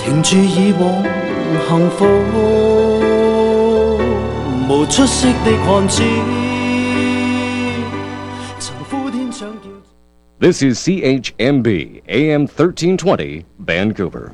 停住以往幸福，無出息的漢子，曾呼天搶叫。 This is CHMB AM 1320 Vancouver.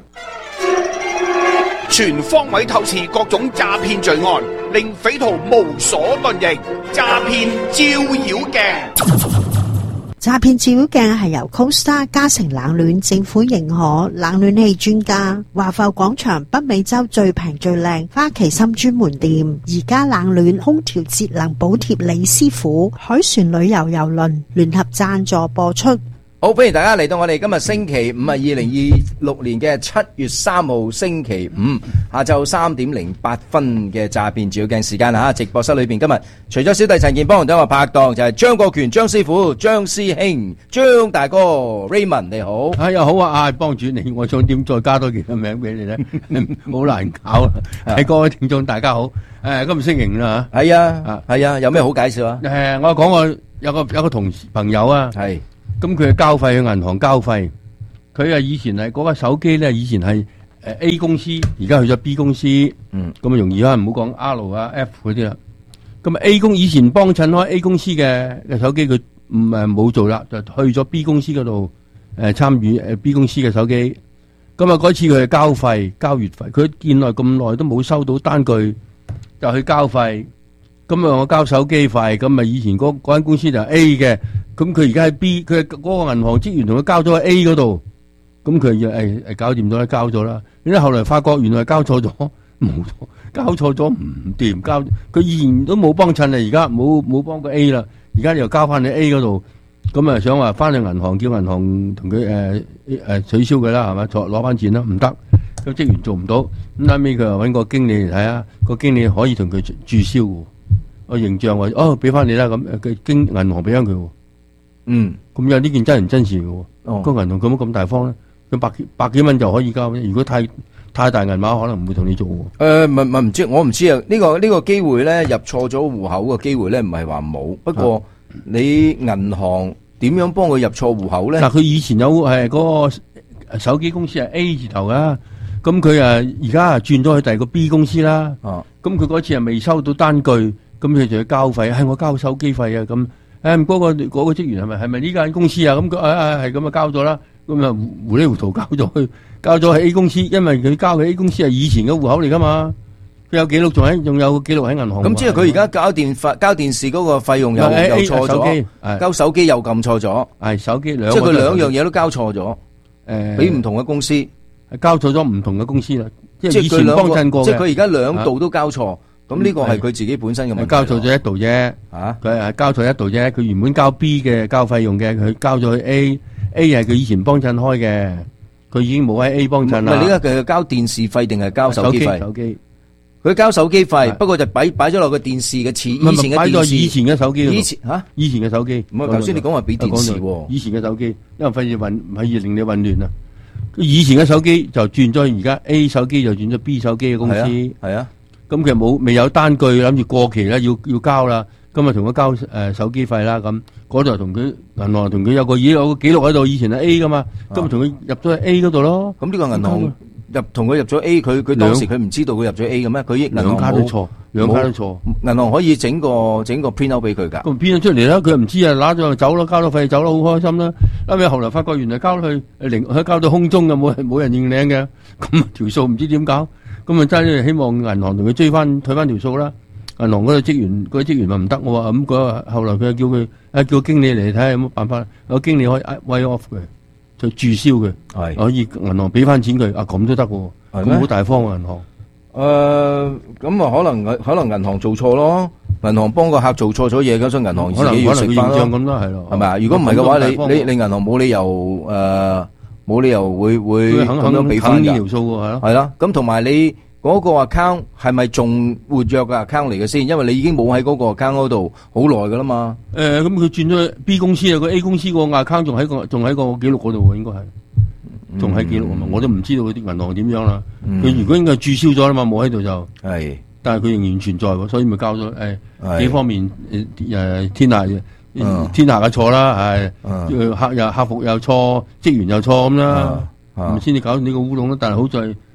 全方位透視各種詐騙罪案，令匪徒無所遁形。詐騙照妖鏡。 詐騙照妖鏡係由 Costa 嘉誠冷暖政府認可冷暖氣專家，華埠廣場北美洲最平最靚花旗參專門店，而家冷暖空調節能補貼李師傅，海船旅遊郵輪聯合贊助播出。 好，歡迎大家嚟到我哋今日星期五啊，2026年嘅7月3號星期五下晝3點08分嘅詐騙照妖鏡時間啊！直播室裏邊今日除咗小弟陳健邦同我拍檔，就係張國權張師傅、張師兄、張大哥 Raymond， 你好。 又好啊！幫主你，我想點再加多幾個名俾你咧？好難搞啊！各位聽眾大家好，今日星期五啦吓。 係啊，有咩好介紹啊？ 我講過有個同事朋友啊，係。咁佢交費去銀行交費，佢以前係嗰個手機咧，以前係A 公司，而家去咗 B 公司，咁容易啦，唔好講 R 啊 F 嗰啲啦。咁A 以前幫襯開 A 公司嘅手機，佢冇做啦，就去咗 B 公司嗰度參與B 公司嘅手機。咁嗰次佢係交費交月費，佢見來咁耐都冇收到單據，就去交費。咁我交手機費，咁以前嗰間公司就係 A 嘅。咁佢而家喺 B， 佢嗰個銀行職員同佢交咗喺 A 嗰度，咁佢就搞掂咗啦，交咗啦。然之後來發覺原來交錯咗，冇交錯咗唔掂，交佢以前都冇幫襯啦，而家冇幫過 A 啦，而家又交翻去 A 嗰度，咁想話翻去銀行叫銀行同佢取消佢啦，係咪？攞翻錢啦，唔得，個職員做唔到，咁後尾佢又揾個經理嚟睇下，個經理可以同佢註銷喎，個形象話俾翻你啦，咁佢經銀行俾翻佢。咁有呢件真人真事嘅喎，個銀行咁大方咧，佢百幾蚊就可以交。如果太大銀碼，可能唔會同你做喎。 唔知，我唔知啊。呢個機會咧，入錯咗戶口嘅機會咧，唔係話冇。不過你銀行點樣幫佢入錯戶口咧？ 嗱，佢以前有嗰個手機公司係 A 字頭噶，咁佢而家轉咗去第二個 B 公司啦。咁佢嗰次未收到單據，咁佢就要交費，係我交手機費啊咁。嗰個職員係咪呢間公司啊？咁佢係咁交咗啦，咁糊裏糊塗交咗去 A 公司，因為佢交嘅 A 公司係以前嘅戶口嚟噶嘛，佢有記錄仲有記錄喺銀行。 咁即係佢而家交電視嗰個費用又錯咗，交手機又撳錯咗， 係手機即係佢兩樣嘢都交錯咗，俾唔同嘅公司交錯咗唔同嘅公司啦，即係以前幫襯過嘅， 即係佢而家兩度都交錯。咁呢個係佢自己本身嘅問題。 交錯咗一度啫，佢係交錯一度啫。佢原本交 B 嘅交費用嘅，佢交咗去 A 係佢以前幫襯開嘅，佢已經冇喺 A 幫襯啦。 唔係呢個佢交電視費定係交手機費？ 手機， 佢交手機費，不過就擺咗落個電視嘅以前嘅電視， 以前嘅手機。以前嘅手機。 唔係頭先你講話俾電視喎。 以前嘅手機，因為費事令你混亂啊。以前嘅手機就轉咗，而家 A 手機就轉咗 B 手機嘅公司。 係啊。 咁佢未有單據，諗住過期啦，要交啦。今日同佢交手機費啦，咁嗰度同佢銀行同佢有個記錄喺度，以前係 A 噶嘛，今日同佢入咗去 A 嗰度咯。 咁呢個銀行同佢入咗 A， 佢當時佢唔知道佢入咗 A 嘅咩？佢銀行兩家都錯， 銀行可以整個 print out 俾佢㗎。 咁編咗出嚟啦，佢又唔知啊，拿咗就走咯，交咗費走咯，好開心啦。後來發覺原來交去交到空中嘅，冇人認領嘅，咁條數唔知點搞。咁真係希望銀行同佢退翻條數啦。銀行嗰個職員話唔得，我話咁後來佢叫叫經理嚟睇下有冇辦法。個經理可以 write off 佢，就註銷佢，可以銀行俾翻錢佢。咁都得喎，咁好大方喎銀行。 咁啊可能銀行做錯咯，銀行幫個客做錯咗嘢，咁所以銀行自己要食翻咯。咁咯，係咯，係咪啊？如果唔係嘅話，你銀行冇理由會咁樣俾翻㗎。係啦，咁同埋你嗰個 account 係咪仲活躍嘅 account 嚟嘅先？因為你已經冇喺嗰個 account 嗰度好耐噶啦嘛。 咁佢轉咗去 B 公司啊，個 A 公司個 account 仲喺個記錄嗰度喎，應該係仲喺記錄啊嘛。我都唔知道佢啲銀行點樣啦。佢如果應該註銷咗啦嘛，冇喺度就係，但係佢仍然存在喎，所以咪交咗幾方面天下嘅錯啦，係客服又錯，職員又錯咁啦，咁先至搞到呢個烏龍啦。但係好在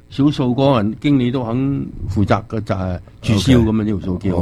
少數嗰個人經理都肯負責嘅就係註銷咁啊，呢條數叫。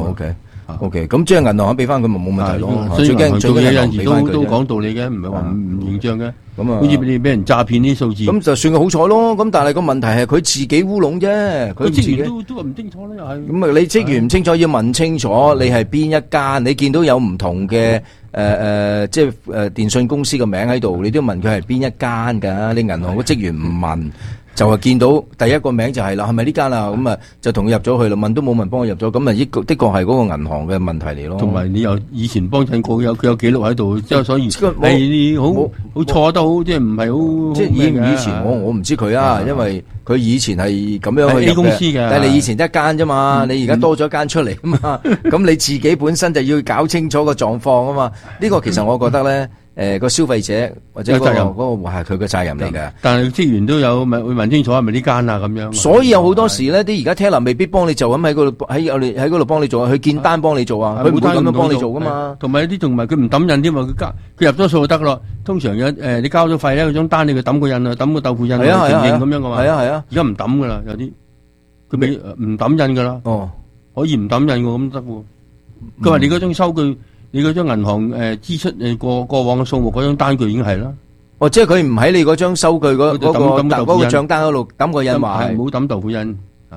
OK， 咁即係銀行肯俾翻佢咪冇問題咯。 所以銀行做嘢有陣時都講道理嘅，唔係話唔認賬嘅。咁啊，好似你俾人詐騙啲數字， 咁就算佢好彩咯。咁但係個問題係佢自己烏龍啫，佢職員都話唔清楚啦，又係。 咁啊，你職員唔清楚要問清楚，你係邊一間？你見到有唔同嘅即係電信公司嘅名喺度，你都問佢係邊一間㗎？你銀行個職員唔問。就係見到第一個名就係啦，係咪呢間啊？咁啊就同佢入咗去啦，問都冇問，幫我入咗，咁啊的確係嗰個銀行嘅問題嚟咯。 同埋你又以前幫襯過，佢有記錄喺度，即係所以你好錯得好，即係唔係好。即係以前我唔知佢啊，因為佢以前係咁樣去 A 公司嘅， 但係你以前得一間啫嘛，你而家多咗一間出嚟啊嘛，咁你自己本身就要搞清楚個狀況啊嘛。呢個其實我覺得咧。個消費者或者嗰個係佢嘅責任嚟嘅， 但係職員都有會問清楚係咪呢間啊咁樣。 所以有好多時咧，啲而家 teller 未必幫你做，咁喺嗰度喺嗰度幫你做，佢見單幫你做啊，佢唔會咁樣幫你做噶嘛。 同埋有啲仲唔係佢唔抌印添嘛，佢入咗數就得咯。通常有你交咗費咧，嗰張單你佢抌個印啊，抌個豆腐印啊，承認咁樣噶嘛。係啊，而家唔抌噶啦，有啲佢唔抌印噶啦。哦，可以唔抌印咁得喎。佢話你嗰張收據。你嗰張銀行支出過往嘅數目嗰張單據已經係啦。 哦，即係佢唔喺你嗰張收據嗰個帳單嗰度抌個印埋， 冇抌豆腐印。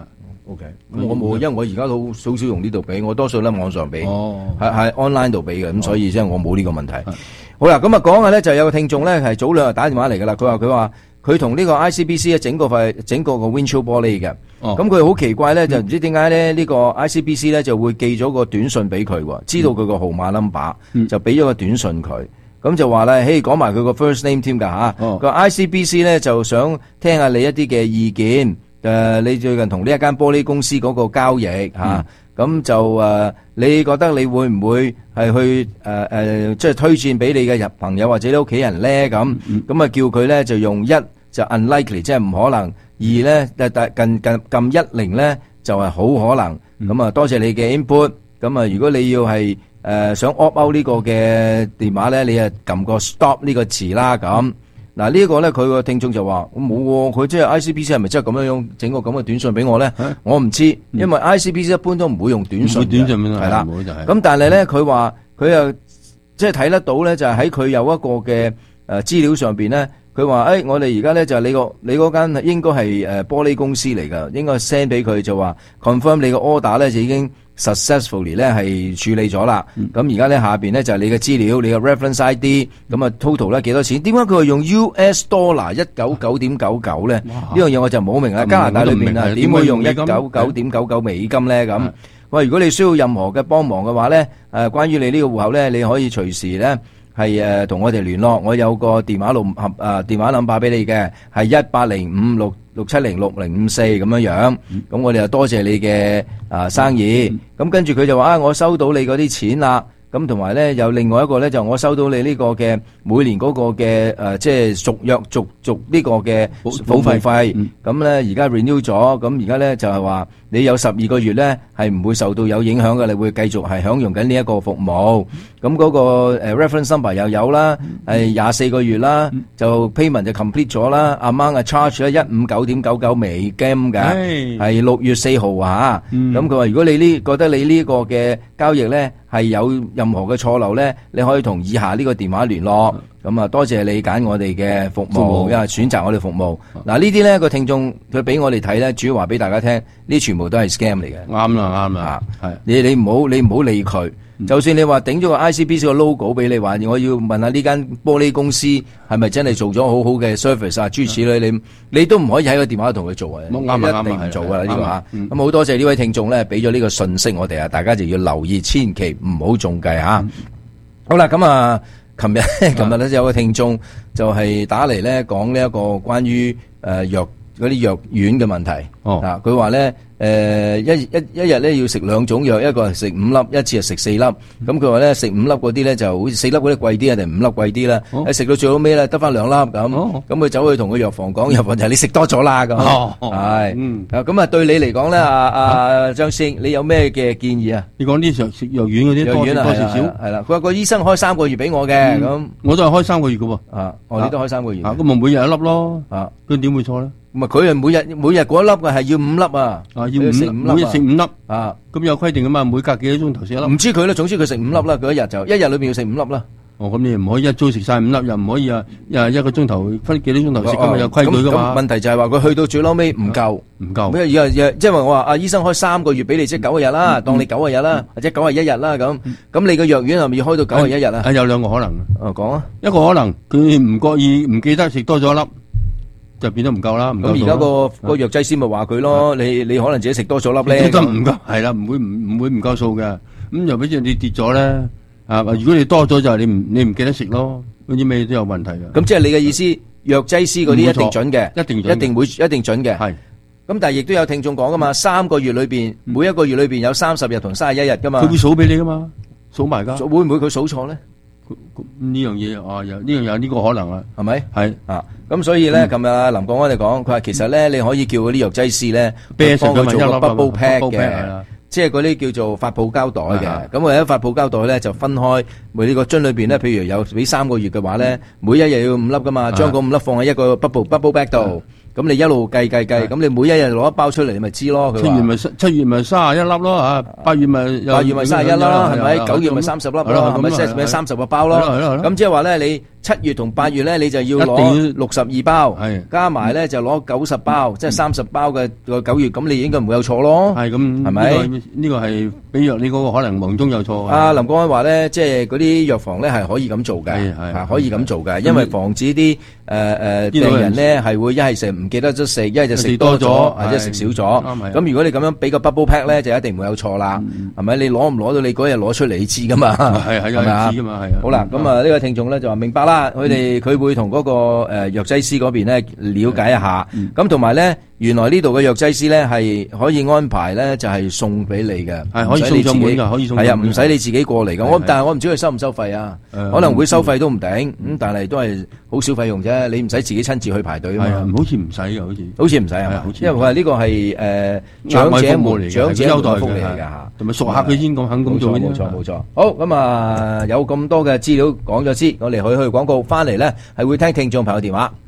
OK，我冇，因為我而家好少用呢度俾，我多數咧網上俾，喺 online 度俾嘅，咁所以即係我冇呢個問題。好啦，咁啊講下咧，就有個聽眾咧係早兩日打電話嚟噶啦，佢話佢同呢個 ICBC 咧整個個 windshield 玻璃嘅，咁佢好奇怪咧，就唔知點解咧呢個 ICBC 咧就會寄咗個短信俾佢，知道佢個號碼 number，就俾咗個短信佢，咁就話咧，嘿講埋佢個 first name 添噶吓，個 ICBC 咧就想聽下你一啲嘅意見，你最近同呢一間玻璃公司嗰個交易吓。咁就你覺得你會唔會係去即係推薦俾你嘅朋友或者你屋企人咧？咁啊叫佢咧就用1就 unlikely， 即係唔可能；2咧撳10咧就係好可能。咁啊多謝你嘅 input。咁啊如果你要係想 opt out 呢個嘅電話咧，你啊撳個 stop 呢個詞啦咁。嗱呢個咧，佢個聽眾就話：我冇喎，佢即係 ICBC 係咪真係咁樣整個咁嘅短信俾我咧？我唔知，因為 ICBC 一般都唔會用短信嘅，係啦。咁但係咧，佢話佢又即係睇得到咧，就係喺佢有一個嘅資料上邊咧，佢話：我哋而家咧就係你嗰間應該係玻璃公司嚟㗎，應該 send 俾佢就話 confirm 你個 order 咧就已經successfully 咧係處理咗啦，咁而家咧下邊咧就係你嘅資料，你嘅 reference ID，咁啊 total 咧幾多錢？點解佢話用 US dollar 199.99咧？呢樣嘢我就唔好明啦。加拿大裏邊啊，點會用199.99美金咧？咁喂，如果你需要任何嘅幫忙嘅話咧，關於你呢個戶口咧，你可以隨時咧係同我哋聯絡。我有個電話電話 number 俾你嘅，係180566706054咁樣樣。咁我哋就多謝你嘅生意。咁跟住佢就話我收到你嗰啲錢啦。咁同埋咧有另外一個咧就我收到你呢個嘅每年嗰個嘅即係續約續呢個嘅保費。咁咧而家 renew 咗，咁而家咧就係話你有12個月咧係唔會受到有影響嘅，你會繼續係享用緊呢一個服務。咁嗰個reference number 又有啦，係24個月啦，就 payment 就 complete 咗啦，amount charge 咧159.99美金嘅，係6月4號啊。咁佢話如果你覺得你呢個嘅交易咧係有任何嘅錯漏咧，你可以同以下呢個電話聯絡。咁啊，多謝你揀我哋嘅服務，因為選擇我哋服務。嗱呢啲咧個聽眾佢俾我哋睇咧，主要話俾大家聽，呢全部都係 scam 嚟嘅。啱啦，係你唔好理佢。就算你話頂咗個 ICBC 個 logo 俾你，話我要問下呢間玻璃公司係咪真係做咗好好嘅 service 啊？諸如此類，你都唔可以喺個電話同佢做啊！一定唔做噶啦呢個吓。咁好多謝呢位聽眾咧，俾咗呢個信息我哋啊，大家就要留意，千祈唔好中計吓。好啦，咁啊。琴日咧有個聽眾就係打嚟咧講呢一個關於藥嗰啲藥丸嘅問題。佢話咧一日咧要食2種藥，一個係食5粒，一次係食4粒。咁佢話咧食5粒嗰啲咧就好似4粒嗰啲貴啲啊，定5粒貴啲啦？食到最後尾咧得翻2粒咁。咁佢走去同個藥房講，藥房就係你食多咗啦咁。係咁啊，對你嚟講咧，阿張師兄，你有咩嘅建議啊？ 你講啲食藥丸嗰啲多少少係啦。佢話個醫生開3個月俾我嘅，咁我都係開3個月嘅喎。 你都開3個月。 咁咪每日1粒咯。佢點會錯咧？ 唔係佢係每日嗰一粒嘅係要5粒啊！ 要5粒，每日食5粒啊！ 咁有規定噶嘛？每隔幾多鐘頭食一粒？ 唔知佢咧，總之佢食5粒啦。佢一日裏邊要食5粒啦。 哦，咁你唔可以一早食晒5粒，又唔可以一個鐘頭分幾多鐘頭食，咁有規矩噶嘛？ 咁問題就係話佢去到最嬲尾唔夠。即係話我話醫生開3個月俾你，即係9日啦，當你9日啦，或者91日啦咁。咁你個藥丸係咪要開到91日啊？ 有兩個可能。 講啊， 一個可能佢唔覺意唔記得食多咗一粒，就變咗唔夠啦。 咁而家個藥劑師咪話佢咯，你可能自己食多咗粒咧。 都唔夠，係啦，唔會唔夠數嘅。咁又比如你跌咗咧。如果你多咗就係你唔記得食咯，嗰啲咩都有問題嘅。 咁即係你嘅意思，藥劑師嗰啲一定準嘅，一定準嘅。係。咁但係亦都有聽眾講噶嘛，3個月裏邊，每一個月裏邊有30日同31日噶嘛。 佢會數俾你噶嘛，數埋噶。 會唔會佢數錯咧？ 呢樣嘢有呢個可能啊，係咪？係啊。咁所以咧，琴日林國安哋講，佢話其實咧，你可以叫嗰啲藥劑師咧，幫佢做個 bubble pack 嘅。即係嗰啲叫做發泡膠袋嘅，咁我喺發泡膠袋咧就分開每呢個樽裏邊咧，譬如有俾3個月嘅話咧，每一日要5粒噶嘛，將嗰5粒放喺一個 bubble bag 度，咁你一路計，咁你每一日攞一包出嚟，你咪知咯。 7月咪31粒咯嚇，8月咪 31粒啦，係咪？9月咪30粒咯，係咪即係30個包咯？咁即係話咧，你7月同8月咧，你就要攞62包，加埋咧就攞90包，即係30包嘅個9月，咁你應該唔會有錯咯。係咁，係咪？ 呢個係比藥你嗰個可能忙中有錯。 阿林國安話咧，即係嗰啲藥房咧係可以咁做嘅，可以咁做嘅，因為防止啲病人咧係會一係食唔記得咗食，一係就食多咗或者食少咗。咁如果你咁樣俾個 bubble pack 咧，就一定唔會有錯啦。係咪？你攞唔攞到你嗰日攞出嚟，你知噶嘛？係咪啊？知噶嘛？係啊。好啦，咁啊呢個聽眾咧就話明白啦，佢會同嗰個藥劑師嗰邊咧了解一下。咁同埋咧，原來呢度嘅藥劑師咧係可以安排咧，就係送俾你嘅，係可以送上門噶，可以送。係啊，唔使你自己過嚟噶。但係我唔知佢收唔收費啊？可能會收費都唔定。咁但係都係好少費用啫。你唔使自己親自去排隊啊嘛。好似唔使噶，好似唔使係嘛？因為佢話呢個係長者優待福利嚟噶吓，同埋熟客佢先咁肯咁做。冇錯。好，咁啊，有咁多嘅資料講咗先，我哋去廣告，翻嚟咧係會聽聽眾朋友電話。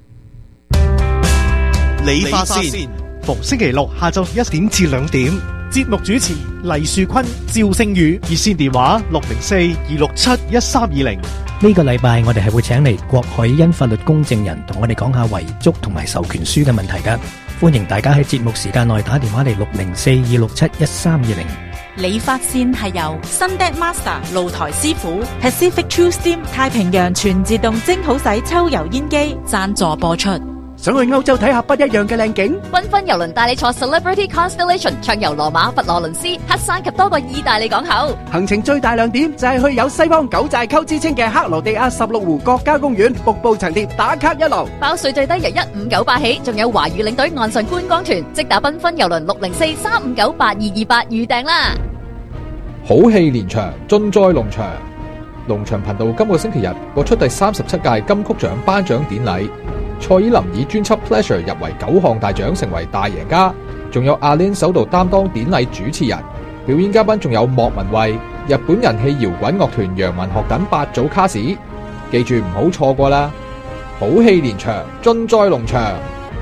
理髮線，逢星期六下晝1點至2點，節目主持黎樹坤、趙星宇，熱線電話604-267-1320。 呢個禮拜我哋係會請嚟郭海欣法律公證人同我哋講下遺囑同埋授權書嘅問題㗎，歡迎大家喺節目時間內打電話嚟604-267-1320。 理髮線係由 Sundeck Master 露台師傅 Pacific True Steam 太平洋全自動蒸好洗抽油煙機贊助播出。 想去歐洲睇下不一樣嘅靚景， 繽紛郵輪帶你坐 Celebrity Constellation 暢遊羅馬、佛羅倫斯、黑山及多個意大利港口。 行程最大亮點就係去有西方九寨溝之稱嘅克羅地亞16湖國家公園瀑布層疊打卡一流， 包稅最低由1598起，仲有華語領隊岸上觀光團，即打繽紛郵輪604-359-8228預訂啦。 好戲連場，盡在龍翔。龍翔頻道今個星期日播出第37屆金曲獎頒獎典禮。蔡依林以專輯 Pleasure 入圍9項大獎，成為大贏家。仲有阿 Lin 首度擔當典禮主持人，表演嘉賓仲有莫文蔚、日本人氣搖滾樂團楊文學等8組卡士。記住唔好錯過啦！好戲連場，盡在龍翔。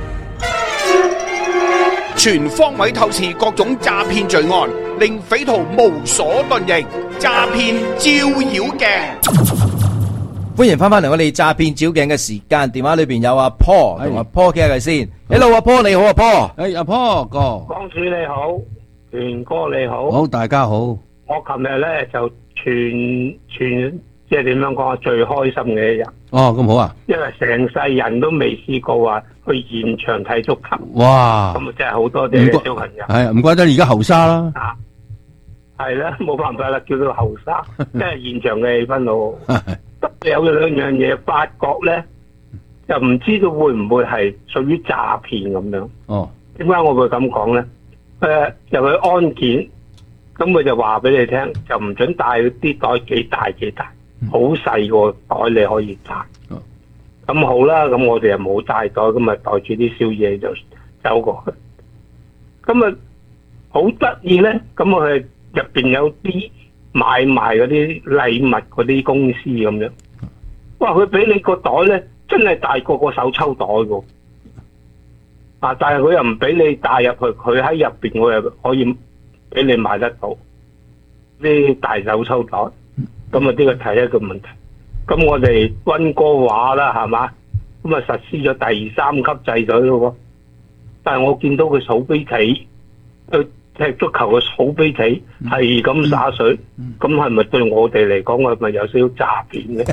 全方位透視各種詐騙罪案，令匪徒無所遁形。詐騙照妖鏡。 歡迎翻嚟我哋詐騙照鏡嘅時間，電話裏邊有阿 Paul 同阿 Paul 傾下偈先。Hello， 阿 Paul 你好，阿 Paul。 阿 Paul 哥， 江主你好，權哥你好。 好，大家好。 我琴日咧就全即係點樣講啊？最開心嘅一日。哦，咁好啊！因為成世人都未試過話去現場睇足球。哇！咁啊真係好多謝小朋友。 係唔怪得你而家後生啦。 係啦，冇辦法啦，叫做後生，即係現場嘅氣氛好。有兩樣嘢發覺咧，就唔知道會唔會係屬於詐騙咁樣。哦，點解我會咁講咧？入去安檢，咁佢就話俾你聽，就唔准帶啲袋幾大幾大，好細個袋你可以帶。咁好啦，咁我哋又冇帶袋，咁咪袋住啲宵夜就走過去。咁啊，好得意咧，咁我係入邊有啲買賣嗰啲禮物嗰啲公司咁樣，哇！佢俾你個袋咧，真係大過個手抽袋噶。 但係佢又唔俾你帶入去，佢喺入邊我又可以俾你買得到啲大手抽袋。咁啊，呢個第一個問題。咁我哋溫哥華啦，係嘛？咁啊實施咗第3級制隊咯喎。但係我見到佢數飛棋，踢足球嘅數飛棋係咁灑水，咁係咪對我哋嚟講係咪有少少詐騙咧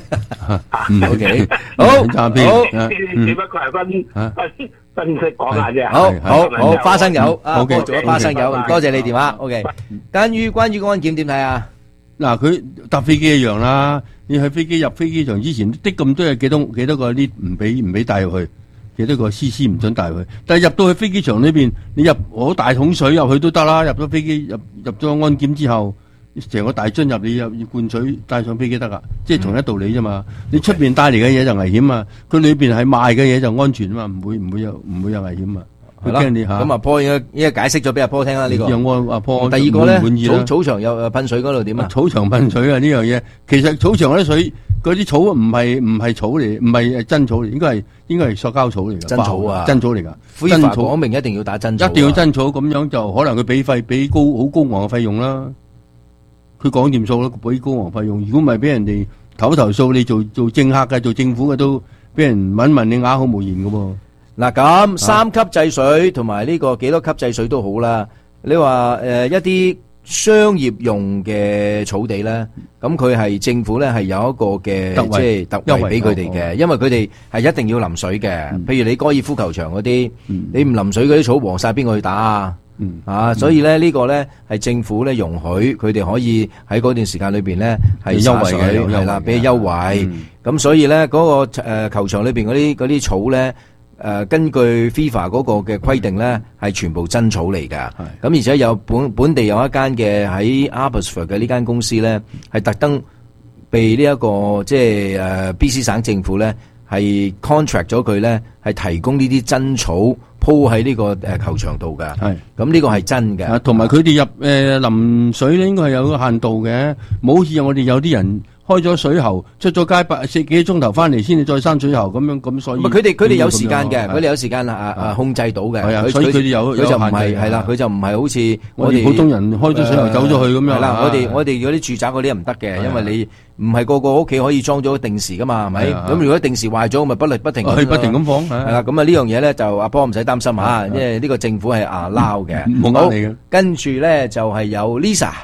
？OK， 好，詐騙， 只不過係分析講下啫。 好，花生友，我做咗花生友，多謝你電話。OK， 關於安檢點睇啊？ 嗱，佢搭飛機一樣啦，你去飛機入飛機場之前的咁多嘢，幾多個呢？唔俾帶入去，幾多個 CC 唔准帶入去。但係入到去飛機場呢邊，你入攞大桶水入去都得啦。入咗飛機入咗安檢之後，成個大樽入你要灌水帶上飛機得噶，即係同一道理啫嘛。你出邊帶嚟嘅嘢就危險啊，佢裏邊係賣嘅嘢就安全啊嘛，唔會有危險啊。 係啦，咁阿波依家解釋咗俾阿波聽啦呢個。 阿波第二個咧，草場有噴水嗰度點啊？ 草場噴水啊呢樣嘢，其實草場嗰啲水嗰啲草唔係草嚟，唔係真草嚟，應該係塑膠草嚟㗎。 真草啊！ 真草嚟㗎。 真草講明一定要打真草。 一定要真草，咁樣就可能佢俾好高昂嘅費用啦。佢講掂數啦，俾高昂費用。如果唔係俾人哋投訴，你做政客嘅、做政府嘅都俾人問你啞口無言㗎喎。 嗱咁3級制水同埋呢個幾多級制水都好啦。你話一啲商業用嘅草地咧，咁佢係政府咧係有一個嘅即係特惠俾佢哋嘅，因為佢哋係一定要淋水嘅。譬如你高爾夫球場嗰啲，你唔淋水嗰啲草黃晒，邊個去打啊？所以咧呢個咧係政府咧容許佢哋可以喺嗰段時間裏邊咧係優惠嘅，係啦，俾優惠。咁所以咧嗰個球場裏邊嗰啲草咧。根據 FIFA 嗰個嘅規定咧，係全部真草嚟㗎。咁而且有本地有一間嘅喺 Abbotsford 嘅呢間公司咧，係特登被呢一個即係BC 省政府咧係 contract 咗佢咧，係提供呢啲真草鋪喺呢個球場度㗎。咁呢個係真嘅。同埋佢哋入淋水咧，應該係有個限度嘅，冇好似我哋有啲人。開咗水喉，出咗街4幾個鐘頭翻嚟先至再閂水喉咁樣，咁所以佢哋有時間嘅，佢哋有時間控制到嘅。係啊， 所以佢哋有佢就唔係係啦，佢就唔係好似我哋普通人開咗水喉走咗去咁樣。 係啦，我哋嗰啲住宅嗰啲唔得嘅，因為你唔係個個屋企可以裝咗定時噶嘛，係咪？咁如果定時壞咗，咪不停咁放。 係啦，咁啊呢樣嘢咧就阿波唔使擔心嚇，因為呢個政府係撈嘅。 冇呃你嘅。 跟住咧就係有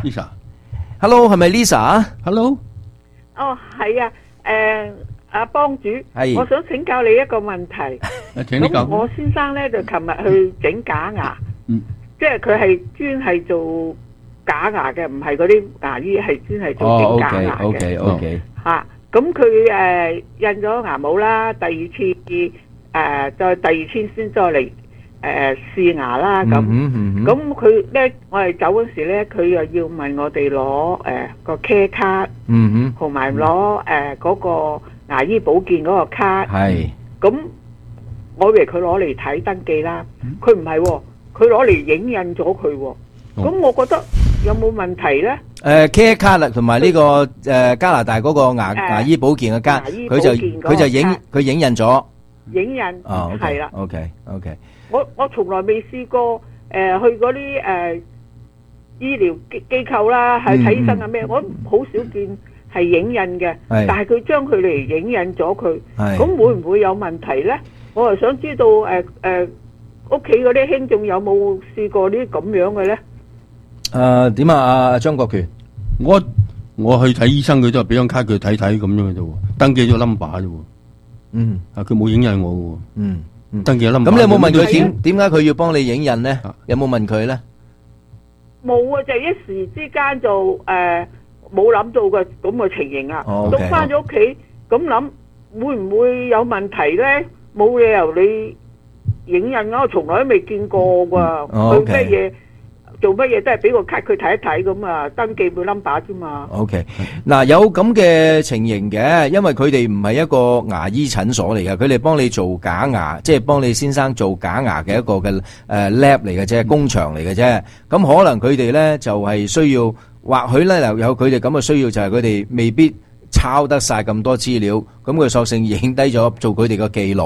Lisa。Hello， 係咪 Lisa？Hello。 哦，係啊，阿幫主，我想請教你一個問題。咁我先生咧就琴日去整假牙，即係佢係專係做假牙嘅，唔係嗰啲牙醫，係專係做整假牙嘅。 OK。 嚇，咁佢印咗牙帽啦，第二次再第二次先再嚟試牙啦。咁佢咧，我哋走嗰時咧，佢又要問我哋攞個 care 卡，同埋攞嗰個牙醫保健嗰個卡。係。咁我以為佢攞嚟睇登記啦，佢唔係喎，佢攞嚟影印咗佢喎。咁我覺得有冇問題咧 ？care 卡啦，同埋呢個加拿大嗰個牙醫保健嘅卡，佢就影印咗。 影印係啦。 OK。 我從來未試過去嗰啲醫療機構啦，係睇醫生啊咩，我好少見係影印嘅。但係佢將佢嚟影印咗佢，咁會唔會有問題咧？我係想知道屋企嗰啲兄眾有冇試過呢啲咁樣嘅咧？ 點啊？阿張國權， 我去睇醫生，佢都係俾張卡佢睇睇咁樣嘅啫，登記咗 number 啫。佢冇影印我嘅。登記 number。咁你有冇問佢點解佢要幫你影印咧？有冇問佢咧？ 冇啊，就一時之間就冇諗到嘅咁嘅情形啊。到翻咗屋企咁諗，會唔會有問題咧？冇理由你影印啊！我從來都未見過噶。佢咩嘢做乜嘢都係俾個卡佢睇一睇咁啊，登記個 number 啫嘛。 OK， 嗱有咁嘅情形嘅，因為佢哋唔係一個牙醫診所嚟嘅，佢哋幫你做假牙，即係幫你先生做假牙嘅一個嘅lab 嚟嘅啫，工場嚟嘅啫。咁可能佢哋咧就係需要，或許咧有佢哋咁嘅需要，就係佢哋未必抄得晒咁多資料，咁佢索性影低咗做佢哋嘅記錄，咁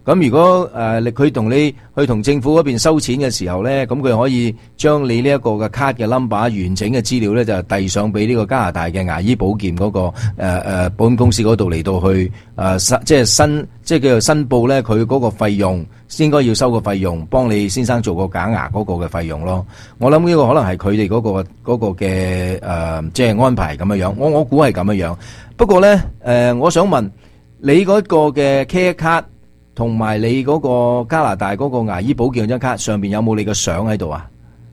咁如果佢同你去同政府嗰邊收錢嘅時候咧，咁佢可以將你呢一個嘅卡嘅 number 完整嘅資料咧，就遞上俾呢個加拿大嘅牙醫保健嗰個保險公司嗰度嚟到去即係叫做申報咧佢嗰個費用，應該要收個費用，幫你先生做個假牙嗰個嘅費用咯。我諗呢個可能係佢哋嗰個嘅即係安排咁樣樣。我估係咁樣樣。不過咧我想問你嗰個嘅 Care 卡同埋你嗰個加拿大嗰個牙醫保健嗰張卡上邊有冇你個相喺度啊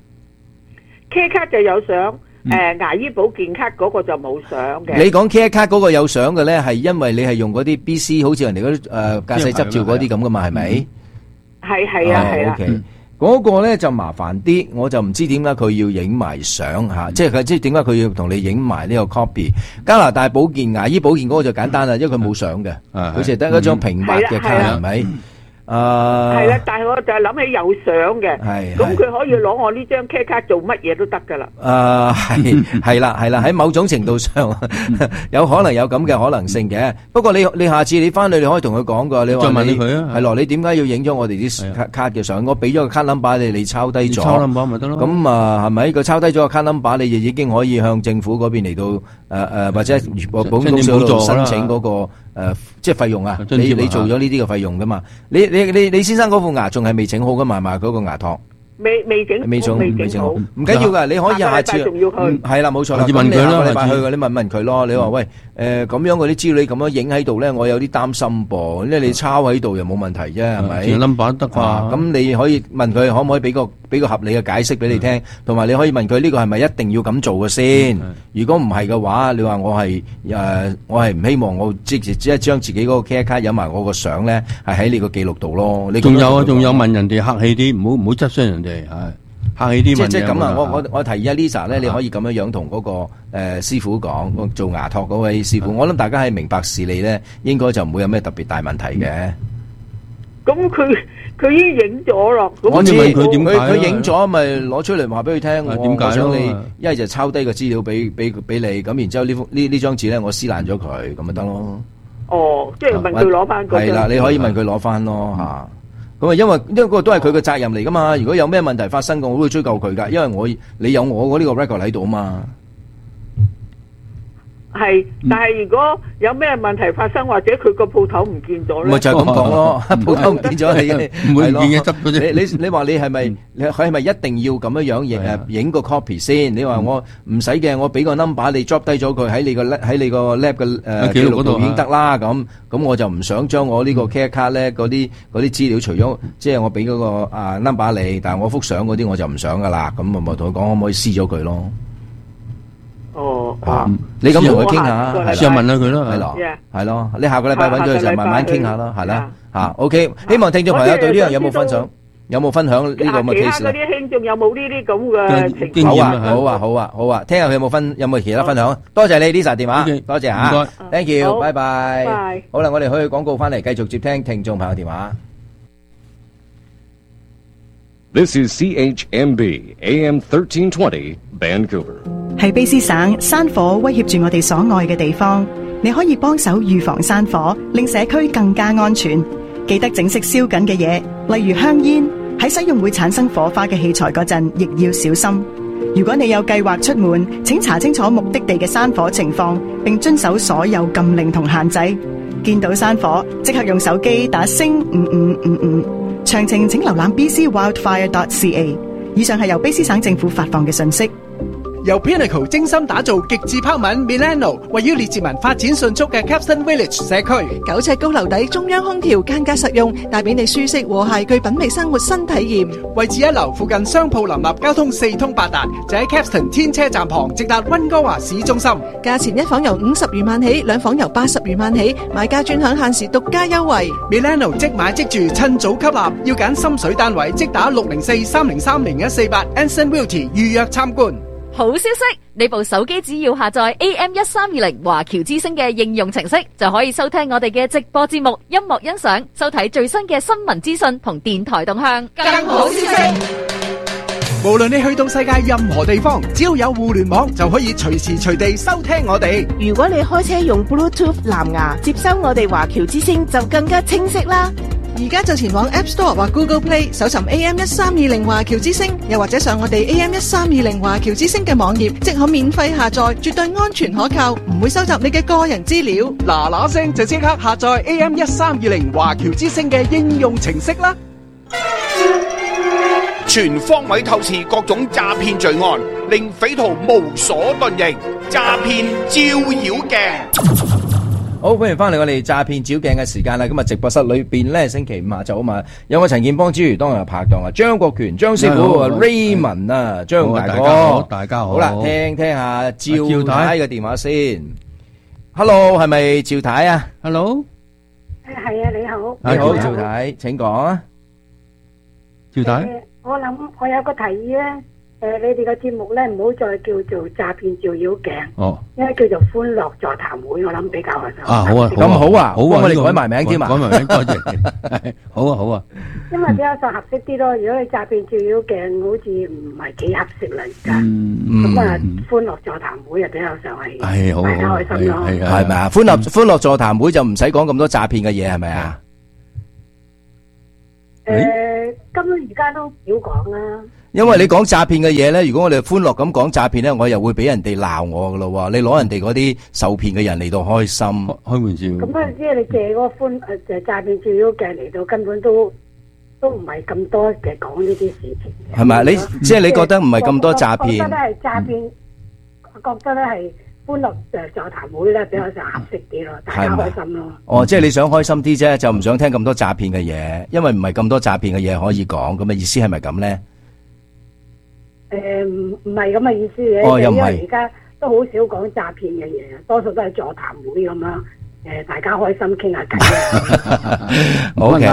？Care 卡就有相。牙醫保健卡嗰個就冇相嘅。你講 Care 卡嗰個有相嘅咧，係因為你係用嗰啲 BC， 好似人哋嗰啲駕駛執照嗰啲咁噶嘛，係咪？係啊。OK， 嗰個咧就麻煩啲，我就唔知點解佢要影埋相吓，即係點解佢要同你影埋呢個 copy？ 加拿大保健牙醫保健嗰個就簡單啦，因為佢冇相嘅，佢淨係得一張平滑嘅卡，係咪？ 係啦，但係我就係諗起有相嘅，咁佢可以攞我呢張 Care 卡做乜嘢都得噶啦。 係啦，喺某種程度上有可能有咁嘅可能性嘅。不過你下次你翻去你可以同佢講噶，你話再問佢啊，係咯，你點解要影咗我哋啲卡嘅相？我俾咗個卡 number 你抄低咗，抄 number 咪得咯。咁係咪個抄低咗個卡 number，你就已經可以向政府嗰邊嚟到或者保險公司嗰度申請嗰個即係費用啊？你做咗呢啲嘅費用噶嘛？你先生嗰副牙仲係未整好噶嘛？係嗰個牙托未整好， 唔緊要噶，你可以下次係啦，冇錯啦。咁你下個禮拜去嘅，你問佢咯。你話喂咁樣嗰啲資料你咁樣影喺度咧，我有啲擔心噃。因為你抄喺度又冇問題啫，係咪？number 得啩？咁你可以問佢可唔可以俾個合理嘅解釋俾你聽，同埋你可以問佢呢個係咪一定要咁做嘅先？如果唔係嘅話，你話我係唔希望我只係將自己嗰個 Care 卡有埋我個相咧，係喺你個記錄度咯。你仲有問人哋客氣啲，唔好質詢人哋。客氣啲問即係咁啊！我提議阿 Lisa 咧，你可以咁樣同嗰個師傅講，做牙托嗰位師傅。我諗大家係明白事理咧，應該就唔會有咩特別大問題嘅。咁佢已經影咗咯。我知佢點解佢影咗，咪攞出嚟話俾佢聽。我想你一係就抄低個資料俾你，咁然之後呢張紙咧，我撕爛咗佢，咁咪得咯。哦，即係問佢攞翻嗰張。係啦，你可以問佢攞翻咯嚇。咁啊，因為呢個都係佢嘅責任嚟噶嘛。如果有咩問題發生嘅，我都會追究佢噶。因為你有我呢個 record 喺度啊嘛。係，但係如果有咩問題發生，或者佢個鋪頭唔見咗咧，咪就係咁講咯。鋪頭唔見咗，你唔會唔見嘅執嗰啲。你話你係咪一定要咁樣影個 copy 先？你話我唔使嘅，我俾個 number 你 drop 低咗佢喺你個 lab 嘅記錄度已經得啦。咁我就唔想將我呢個 care card 咧嗰啲資料，除咗即係我俾嗰個number 你，但係我幅相嗰啲我就唔想噶啦。咁我咪同佢講，可唔可以撕咗佢咯？你咁同佢傾下，試下問下佢咯，係咯，你下個禮拜揾佢就慢慢傾下咯，係啦，OK，希望聽眾朋友對呢樣有冇分享，有冇分享呢個咁嘅 case 咧？嗰啲聽眾有冇呢啲咁嘅經驗？好啊，聽下佢有冇其他分享？多謝你 Lisa 電話，多謝吓，唔該 ，Thank you，拜拜。好啦，我哋去廣告翻嚟，繼續接聽聽眾朋友電話。 This is CHMB AM 1320 Vancouver。 喺卑詩省，山火威脅住我哋所愛嘅地方，你可以幫手預防山火，令社區更加安全。記得整熄燒緊嘅嘢，例如香煙。喺使用會產生火花嘅器材嗰陣，亦要小心。如果你有計劃出門，請查清楚目的地嘅山火情況，並遵守所有禁令同限制。見到山火，即刻用手機打星5555。詳情請瀏覽 bcwildfire.ca。以上係由卑詩省政府發放嘅信息。 由 Pinnacle 精心打造極致拋物 Milano， 位於列治文發展迅速嘅 Capstan Village 社區，9尺高樓底中央空調間隔實用，帶俾你舒適和諧具品味生活新體驗。位置一流，附近商鋪林立，交通四通八達，就喺 Capstan 天車站旁，直達溫哥華市中心。價錢一房由50餘萬起，兩房由80餘萬起，買家專享限時獨家優惠。Milano 即買即住，趁早吸納，要揀心水單位，即打604-303-0148 Anson Realty 預約參觀。 好消息，你部手機只要下載 AM1320 華僑之聲嘅應用程式，就可以收聽我哋嘅直播節目、音樂欣賞、收睇最新嘅新聞資訊同電台動向。更好消息， 無論你去到世界任何地方，只要有互聯網，就可以隨時隨地收聽我哋。 如果你開車用 Bluetooth 藍牙接收我哋華僑之聲，就更加清晰啦。 而家就前往 App Store 或 Google Play 搜尋 AM1320 華僑之聲，又或者上我哋 AM1320 華僑之聲嘅網頁，即可免費下載，絕對安全可靠，唔會收集你嘅個人資料。 嗱聲就即刻下載 AM1320 華僑之聲嘅應用程式啦！全方位透視各種詐騙罪案，令匪徒無所遁形。詐騙照妖鏡。 好，歡迎翻嚟我哋詐騙照鏡嘅時間啦！今日直播室裏邊咧，星期五下晝啊嘛，有我陳建邦之餘，當日拍檔啊，張國權、張師傅、Raymond 啊，張大哥， 大家好。 好啦，聽下趙太嘅電話先。Hello， 係咪趙太啊 ？Hello， 係啊，你好。 你好，趙太，請講啊。趙太， 我諗我有個提議咧。你哋個節目咧唔好再叫做詐騙照妖鏡，應該叫做歡樂座談會，我諗比較合適。 好啊，咁好啊，好啊，我哋改埋名添啊， 改埋名，多謝。好啊，好啊。 因為比較上合適啲咯，如果你詐騙照妖鏡，好似唔係幾合適啦，而家。咁啊，歡樂座談會啊，比較上係大家開心咯， 係咪啊？歡樂座談會就唔使講咁多詐騙嘅嘢，係咪啊？ 咁而家都少講啦。 因為你講詐騙嘅嘢咧，如果我哋歡樂咁講詐騙咧，我又會俾人哋鬧我噶咯。你攞人哋嗰啲受騙嘅人嚟到開心，開玩笑。 咁啊，即係你借嗰個詐騙照妖鏡嚟到，根本都唔係咁多嘅講呢啲事情。 係咪？你即係你覺得唔係咁多詐騙？ 覺得咧係詐騙，覺得咧係歡樂座談會咧比較上合適啲咯，大家開心咯。 哦，即係你想開心啲啫，就唔想聽咁多詐騙嘅嘢，因為唔係咁多詐騙嘅嘢可以講。咁嘅意思係咪咁咧？ 唔係咁嘅意思嘅，因為而家都好少講詐騙嘅嘢，多數都係座談會咁樣，大家開心傾下偈。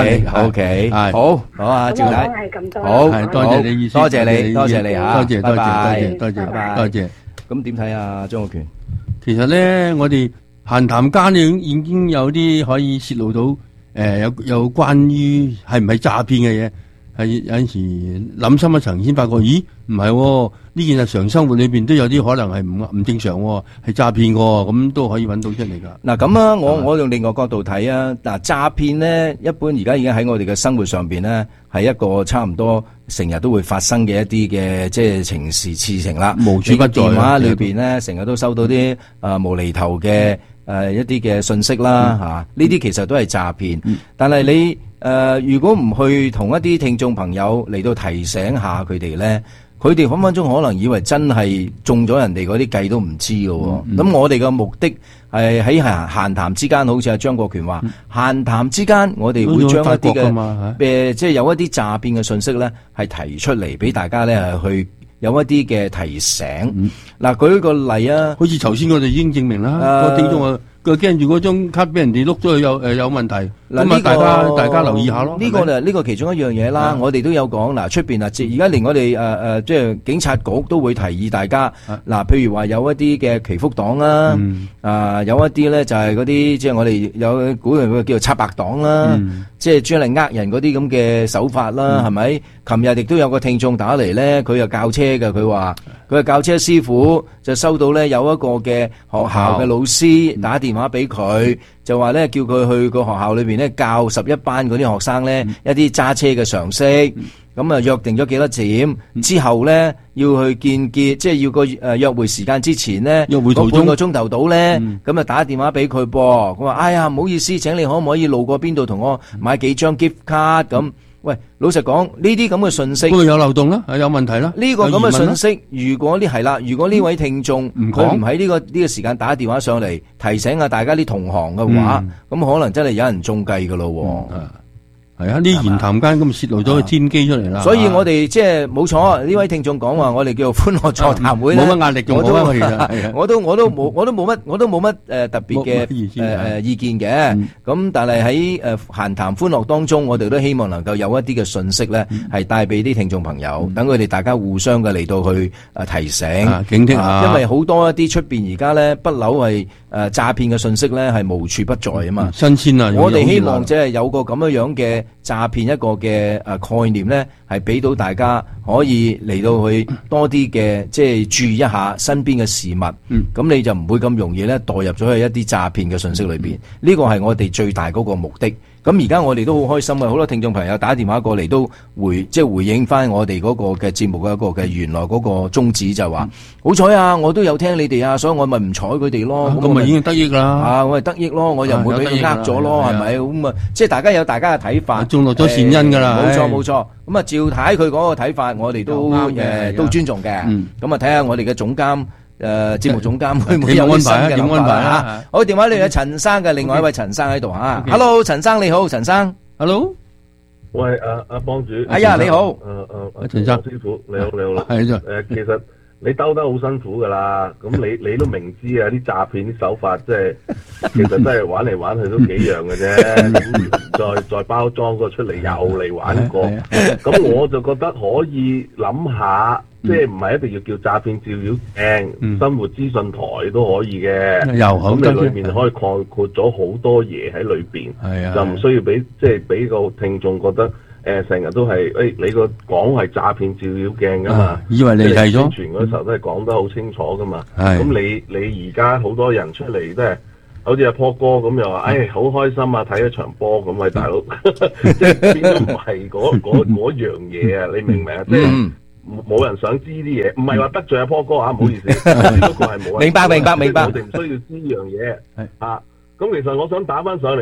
OK， 好啊，趙太，好，多謝你意思，多謝你吓，多謝，多謝。咁點睇啊，張國權？ 其實咧，我哋閒談間已經有啲可以泄露到，有關於係唔係詐騙嘅嘢。係有陣時諗深一層先發覺，咦唔係呢件日常生活裏邊都有啲可能係唔正常，係詐騙嘅，咁都可以揾到出嚟噶。 嗱咁啊，我用另外角度睇啊，嗱詐騙咧，一般而家已經喺我哋嘅生活上邊咧，係一個差唔多成日都會發生嘅一啲嘅即係情事情啦。 無處不在。 電話裏邊咧，成日都收到啲無厘頭嘅一啲嘅信息啦吓，呢啲其實都係詐騙。但係你如果唔去同一啲聽眾朋友嚟到提醒下佢哋咧，佢哋分分鐘可能以為真係中咗人哋嗰啲計都唔知嘅。咁我哋嘅目的係喺閒談之間，好似阿張國權話，閒談之間我哋會將一啲嘅即係有一啲詐騙嘅信息咧，係提出嚟俾大家咧係去有一啲嘅提醒。嗱，舉個例啊， 好似頭先我哋已經證明啦，個聽眾啊。佢驚住嗰張卡俾人哋碌咗去有問題，咁啊大家留意下咯。 呢個其中一樣嘢啦，我哋都有講嗱，出邊啊，而家連我哋即係警察局都會提議大家嗱，譬如話有一啲嘅祈福黨啦，有一啲咧就係嗰啲即係我哋有估佢叫做拆白黨啦，即係專嚟呃人嗰啲咁嘅手法啦，係咪？琴日亦都有個聽眾打嚟咧，佢又教車嘅，佢話佢係教車師傅，就收到咧有一個嘅學校嘅老師打電話俾佢，就話咧叫佢去個學校裏邊咧教11班嗰啲學生咧一啲揸車嘅常識，咁啊約定咗幾多點之後咧要去見結，即係要個約會時間之前咧，嗰半個鐘頭到咧，咁啊打電話俾佢噃，佢話哎呀唔好意思，請你可唔可以路過邊度同我買幾張 gift card 咁？喂，老實講呢啲咁嘅信息， 會有漏洞啦，有問題啦。 呢個咁嘅信息，如果呢位聽眾佢唔喺呢個時間打電話上嚟提醒下大家啲同行嘅話，咁可能真係有人中計噶咯。 係啊，啲言談間咁泄露咗個天機出嚟啦。 所以我哋即係冇錯，呢位聽眾講話，我哋叫做歡樂座談會， 冇乜壓力嘅， 我都冇乜特別嘅意見嘅。咁但係喺閒談歡樂當中，我哋都希望能夠有一啲嘅信息咧，係帶俾啲聽眾朋友，等佢哋大家互相嘅嚟到去提醒、 警惕下。 因為好多一啲出邊而家咧不嬲係詐騙嘅信息咧係無處不在啊嘛。 新鮮啊！ 我哋希望即係有個咁樣嘅詐騙一個嘅概念咧，係俾到大家可以嚟到去多啲嘅即係注意一下身邊嘅事物，咁你就唔會咁容易咧墮入咗去一啲詐騙嘅信息裏邊。呢個係我哋最大嗰個目的。 咁而家我哋都好開心啊！好多聽眾朋友打電話過嚟都回應翻我哋嗰個嘅節目嘅一個嘅原來嗰個宗旨就係話，好彩啊！我都有聽你哋啊，所以我咪唔睬佢哋咯。 咁咪已經得益啦。 我咪得益咯，我又唔會俾佢呃咗咯，係咪？咁啊，即係大家有大家嘅睇法， 種落咗善因噶啦。 冇錯。咁啊，趙太佢嗰個睇法，我哋都尊重嘅。咁啊，睇下我哋嘅總監。節目總監會唔會有啲新嘅諗法啊？好，電話裏有陳生嘅，另外一位陳生喺度吓。Hello， 陳生你好，陳生。 Hello， 喂，阿幫主。 哎呀，你好。 陳生師傅，你好。 係其實你兜得好辛苦噶啦，咁你都明知啊，啲詐騙啲手法即係其實真係玩嚟玩去都幾樣嘅啫，再包裝個出嚟又嚟玩過，咁我就覺得可以諗下。即係唔係一定要叫詐騙照妖鏡，生活資訊台都可以嘅。咁你裏面可以概括咗好多嘢喺裏邊，就唔需要俾個聽眾覺得成日都係你個講係詐騙照妖鏡噶嘛， 以為你係宣傳嗰時候都係講得好清楚噶嘛。咁你而家好多人出嚟都係好似阿波哥咁又話，好開心啊，睇一場波咁，喂大佬，即係邊都唔係嗰樣嘢啊！你明唔明啊？即係。冇人想知啲嘢，唔係話得罪阿波哥啊，唔好意思，只不過係冇人。 明白。 我哋唔需要知呢樣嘢。咁其實我想打翻上嚟。